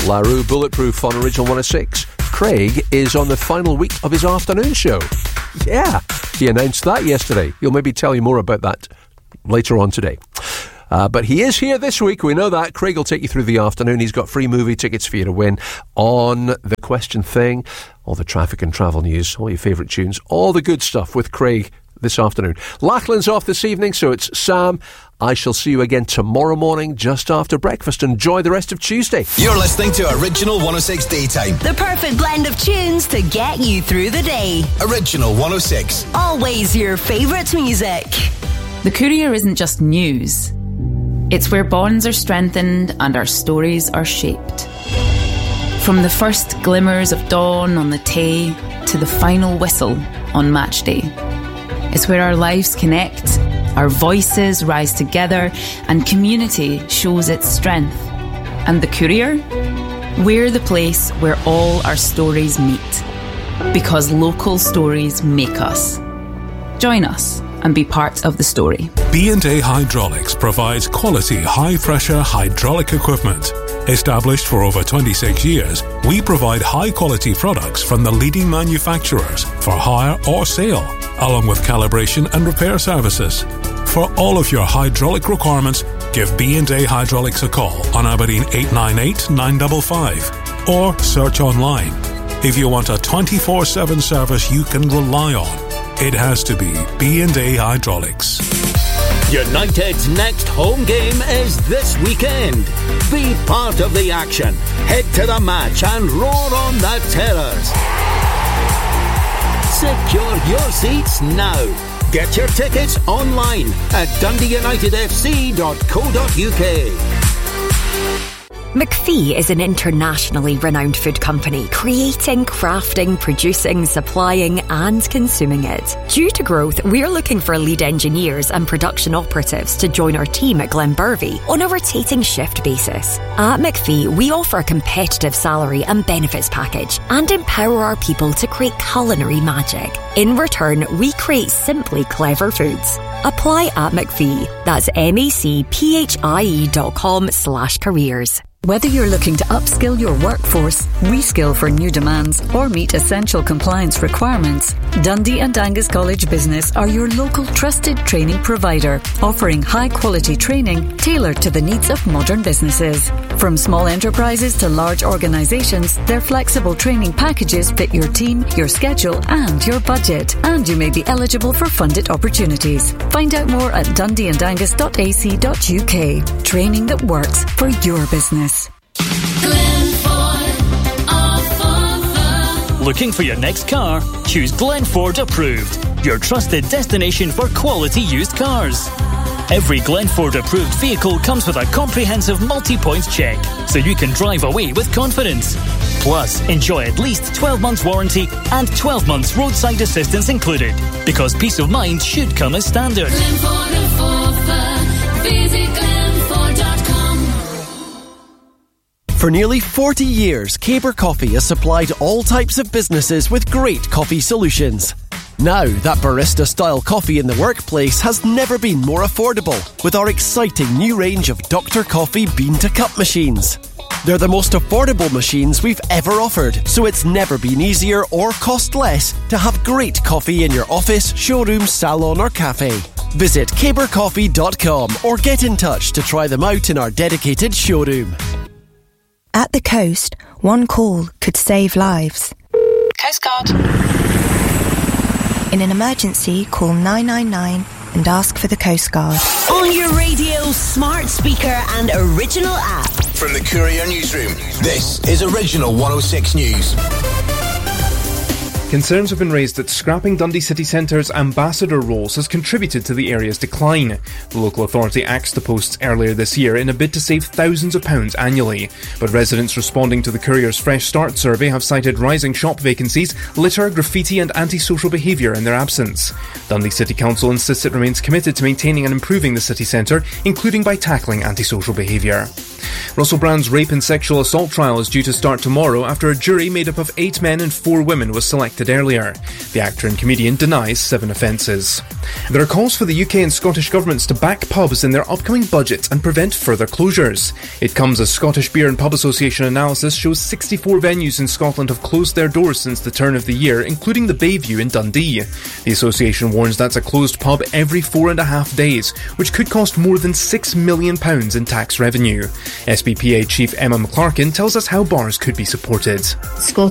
La Rue Bulletproof on Original 106. Craig is on the final week of his afternoon show. Yeah, he announced that yesterday. He'll maybe tell you more about that later on today. But he is here this week, we know that. Craig will take you through the afternoon. He's got free movie tickets for you to win on The Question Thing, all the traffic and travel news, all your favourite tunes, all the good stuff with Craig this afternoon. Lachlan's off this evening, so it's Sam. I shall see you again tomorrow morning just after breakfast. Enjoy the rest of Tuesday. You're listening to Original 106 Daytime. The perfect blend of tunes to get you through the day. Original 106. Always your favourite music. The Courier isn't just news. It's where bonds are strengthened and our stories are shaped. From the first glimmers of dawn on the Tay to the final whistle on match day. It's where our lives connect, our voices rise together, and community shows its strength. And the Courier? We're the place where all our stories meet. Because local stories make us. Join us and be part of the story. B&A Hydraulics provides quality high-pressure hydraulic equipment. Established for over 26 years, we provide high-quality products from the leading manufacturers for hire or sale, along with calibration and repair services. For all of your hydraulic requirements, give B&A Hydraulics a call on Aberdeen 898 955 or search online. If you want a 24/7 service you can rely on, it has to be B&A Hydraulics. United's next home game is this weekend. Be part of the action. Head to the match and roar on the terrors. Secure your seats now. Get your tickets online at dundeeunitedfc.co.uk. McPhee is an internationally renowned food company, creating, crafting, producing, supplying and consuming it. Due to growth, we're looking for lead engineers and production operatives to join our team at Glenbervie on a rotating shift basis. At McPhee, we offer a competitive salary and benefits package and empower our people to create culinary magic. In return, we create simply clever foods. Apply at McPhee. That's macphie.com/careers. Whether you're looking to upskill your workforce, reskill for new demands, or meet essential compliance requirements, Dundee and Angus College Business are your local trusted training provider, offering high-quality training tailored to the needs of modern businesses. From small enterprises to large organisations, their flexible training packages fit your team, your schedule and your budget, and you may be eligible for funded opportunities. Find out more at dundeeandangus.ac.uk. Training that works for your business. Looking for your next car? Choose Glenford Approved, your trusted destination for quality used cars. Every Glenford approved vehicle comes with a comprehensive multi-points check, so you can drive away with confidence. Plus, enjoy at least 12 months warranty and 12 months roadside assistance included, because peace of mind should come as standard. Visit Glenford.com. For nearly 40 years, Caber Coffee has supplied all types of businesses with great coffee solutions. Now, that barista-style coffee in the workplace has never been more affordable with our exciting new range of Dr. Coffee bean-to-cup machines. They're the most affordable machines we've ever offered, so it's never been easier or cost less to have great coffee in your office, showroom, salon or cafe. Visit cabercoffee.com or get in touch to try them out in our dedicated showroom. At the coast, one call could save lives. Coast Guard. In an emergency, call 999 and ask for the Coast Guard. On your radio, smart speaker and original app. From the Courier Newsroom, this is Original 106 News. Concerns have been raised that scrapping Dundee City Centre's ambassador roles has contributed to the area's decline. The local authority axed the posts earlier this year in a bid to save thousands of pounds annually. But residents responding to the Courier's Fresh Start survey have cited rising shop vacancies, litter, graffiti and antisocial behaviour in their absence. Dundee City Council insists it remains committed to maintaining and improving the city centre, including by tackling antisocial behaviour. Russell Brand's rape and sexual assault trial is due to start tomorrow after a jury made up of 8 men and 4 women was selected convicted earlier. The actor and comedian denies 7 offences. There are calls for the UK and Scottish governments to back pubs in their upcoming budget and prevent further closures. It comes as Scottish Beer and Pub Association analysis shows 64 venues in Scotland have closed their doors since the turn of the year, including the Bayview in Dundee. The association warns that's a closed pub every 4.5 days, which could cost more than £6 million in tax revenue. SBPA Chief Emma McClarkin tells us how bars could be supported.